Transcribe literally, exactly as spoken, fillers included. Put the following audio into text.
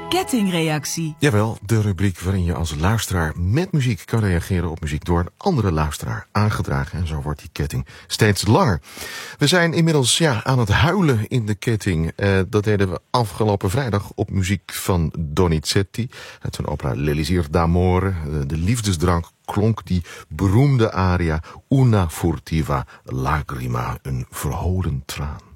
kettingreactie. Jawel, de rubriek waarin je als luisteraar met muziek kan reageren op muziek door een andere luisteraar aangedragen. En zo wordt die ketting steeds langer. We zijn inmiddels ja, aan het huilen in de ketting. Uh, dat deden we afgelopen vrijdag op muziek van Donizetti. Uit zijn opera L'Elisir d'Amore. Uh, de liefdesdrank klonk die beroemde aria Una furtiva lagrima, een verholen traan.